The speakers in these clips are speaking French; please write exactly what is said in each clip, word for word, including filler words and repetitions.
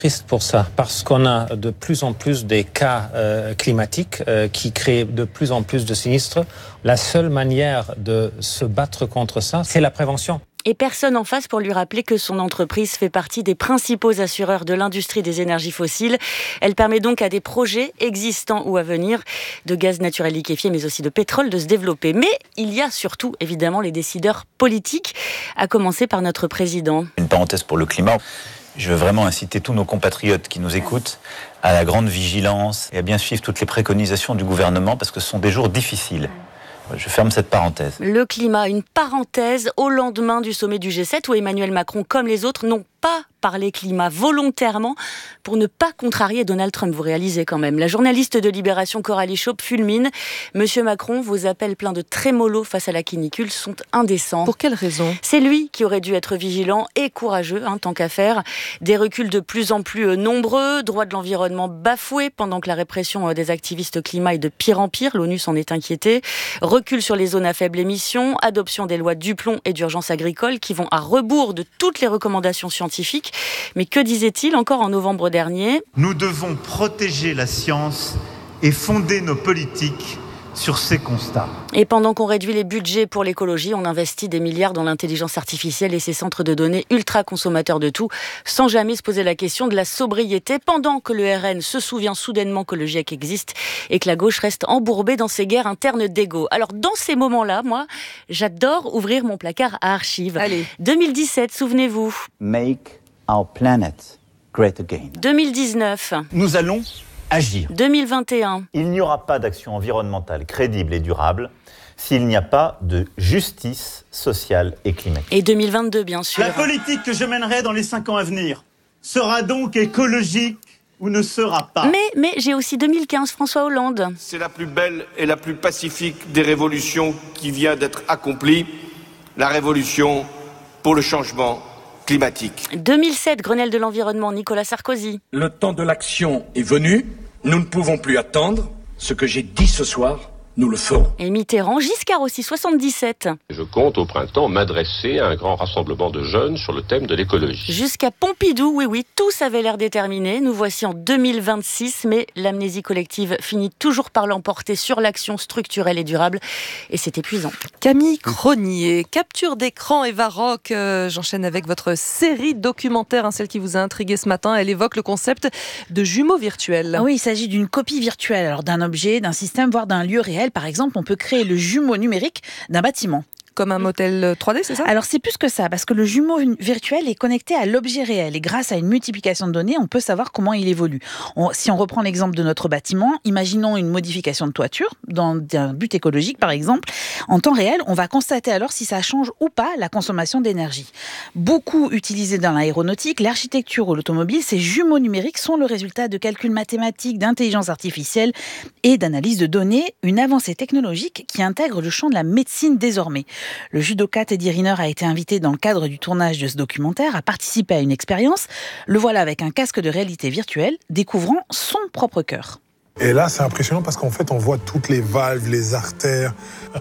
Triste pour ça, parce qu'on a de plus en plus des cas euh, climatiques euh, qui créent de plus en plus de sinistres. La seule manière de se battre contre ça, c'est la prévention. Et personne en face pour lui rappeler que son entreprise fait partie des principaux assureurs de l'industrie des énergies fossiles. Elle permet donc à des projets existants ou à venir de gaz naturel liquéfié, mais aussi de pétrole, de se développer. Mais il y a surtout, évidemment, les décideurs politiques, à commencer par notre président. Une parenthèse pour le climat. Je veux vraiment inciter tous nos compatriotes qui nous écoutent à la grande vigilance et à bien suivre toutes les préconisations du gouvernement parce que ce sont des jours difficiles. Je ferme cette parenthèse. Le climat, une parenthèse au lendemain du sommet du G sept où Emmanuel Macron, comme les autres, n'ont pas parlé climat volontairement pour ne pas contrarier Donald Trump. Vous réalisez quand même. La journaliste de Libération Coralie Chaup fulmine. Monsieur Macron, vos appels pleins de trémolo face à la canicule sont indécents. Pour quelle raison ? C'est lui qui aurait dû être vigilant et courageux, hein, tant qu'à faire. Des reculs de plus en plus nombreux, droit de l'environnement bafoué pendant que la répression des activistes climat est de pire en pire. L'ONU s'en est inquiétée. Recul sur les zones à faible émission, adoption des lois Duplon et d'urgence agricole qui vont à rebours de toutes les recommandations scientifiques. Mais que disait-il encore en novembre dernier ? Nous devons protéger la science et fonder nos politiques sur ces constats. Et pendant qu'on réduit les budgets pour l'écologie, on investit des milliards dans l'intelligence artificielle et ses centres de données ultra consommateurs de tout, sans jamais se poser la question de la sobriété, pendant que le R N se souvient soudainement que le GIEC existe et que la gauche reste embourbée dans ses guerres internes d'ego. Alors dans ces moments-là, moi, j'adore ouvrir mon placard à archives. Allez. deux mille dix-sept, souvenez-vous. Make our planet great again. deux mille dix-neuf. Nous allons agir. deux mille vingt et un. Il n'y aura pas d'action environnementale crédible et durable s'il n'y a pas de justice sociale et climatique. Et deux mille vingt-deux, bien sûr. La politique que je mènerai dans les cinq ans à venir sera donc écologique ou ne sera pas. Mais, mais j'ai aussi deux mille quinze, François Hollande. C'est la plus belle et la plus pacifique des révolutions qui vient d'être accomplie, la révolution pour le changement climatique. deux mille sept, Grenelle de l'environnement, Nicolas Sarkozy. Le temps de l'action est venu. Nous ne pouvons plus attendre. Ce que j'ai dit ce soir, nous le ferons. Et Mitterrand, Giscard aussi, soixante-dix-sept. Je compte au printemps m'adresser à un grand rassemblement de jeunes sur le thème de l'écologie. Jusqu'à Pompidou, oui, oui, tous avaient l'air déterminés. Nous voici en deux mille vingt-six, mais l'amnésie collective finit toujours par l'emporter sur l'action structurelle et durable. Et c'est épuisant. Camille Cronier, capture d'écran Eva Rock. Euh, j'enchaîne avec votre série documentaire, hein, celle qui vous a intrigué ce matin. Elle évoque le concept de jumeaux virtuels. Oui, il s'agit d'une copie virtuelle, alors d'un objet, d'un système, voire d'un lieu réel. Par exemple, on peut créer le jumeau numérique d'un bâtiment. Comme un modèle trois D, c'est ça ? Alors c'est plus que ça, parce que le jumeau virtuel est connecté à l'objet réel et grâce à une multiplication de données, on peut savoir comment il évolue. On, si on reprend l'exemple de notre bâtiment, imaginons une modification de toiture, dans un but écologique par exemple, en temps réel, on va constater alors si ça change ou pas la consommation d'énergie. Beaucoup utilisés dans l'aéronautique, l'architecture ou l'automobile, ces jumeaux numériques sont le résultat de calculs mathématiques, d'intelligence artificielle et d'analyse de données, une avancée technologique qui intègre le champ de la médecine désormais. Le judoka Teddy Riner a été invité dans le cadre du tournage de ce documentaire à participer à une expérience. Le voilà avec un casque de réalité virtuelle, découvrant son propre cœur. Et là, c'est impressionnant parce qu'en fait, on voit toutes les valves, les artères.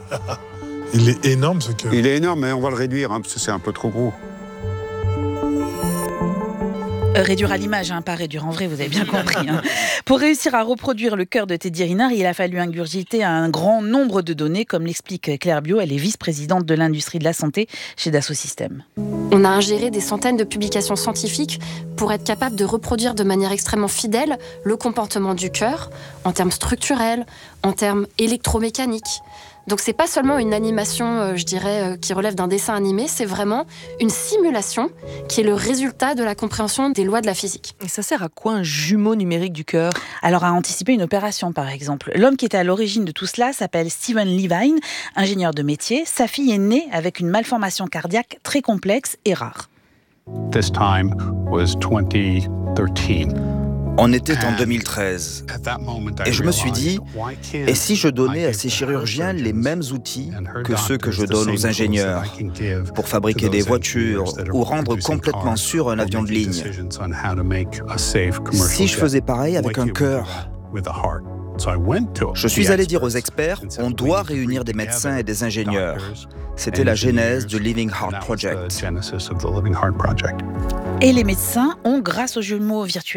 Il est énorme ce cœur. Il est énorme, mais on va le réduire hein, parce que c'est un peu trop gros. Euh, réduire à l'image, hein, pas réduire en vrai, vous avez bien compris. Hein. Pour réussir à reproduire le cœur de Teddy Riner, il a fallu ingurgiter un grand nombre de données, comme l'explique Claire Bio, elle est vice-présidente de l'industrie de la santé chez Dassault Systèmes. On a ingéré des centaines de publications scientifiques pour être capable de reproduire de manière extrêmement fidèle le comportement du cœur, en termes structurels, en termes électromécaniques. Donc c'est pas seulement une animation, euh, je dirais, euh, qui relève d'un dessin animé, c'est vraiment une simulation qui est le résultat de la compréhension des lois de la physique. Et ça sert à quoi un jumeau numérique du cœur ? Alors à anticiper une opération par exemple. L'homme qui était à l'origine de tout cela s'appelle Steven Levine, ingénieur de métier. Sa fille est née avec une malformation cardiaque très complexe et rare. This time was twenty thirteen. On était en deux mille treize et je me suis dit, et si je donnais à ces chirurgiens les mêmes outils que ceux que je donne aux ingénieurs pour fabriquer des voitures ou rendre complètement sûr un avion de ligne? Si je faisais pareil avec un cœur? Je suis allé dire aux experts, on doit réunir des médecins et des ingénieurs. C'était la genèse du Living Heart Project. Et les médecins ont, grâce aux jumeaux virtuels,